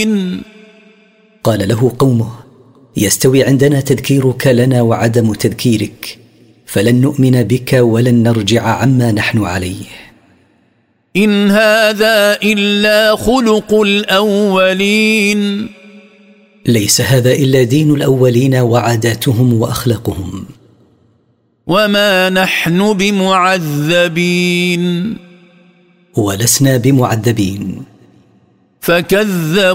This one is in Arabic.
قال له قومه: يستوي عندنا تذكيرك لنا وعدم تذكيرك، فلن نؤمن بك ولن نرجع عما نحن عليه. إن هذا إلا خلق الأولين. ليس هذا إلا دين الأولين وعاداتهم وأخلاقهم. وما نحن بمعذبين. ولسنا بمعذبين. فكذب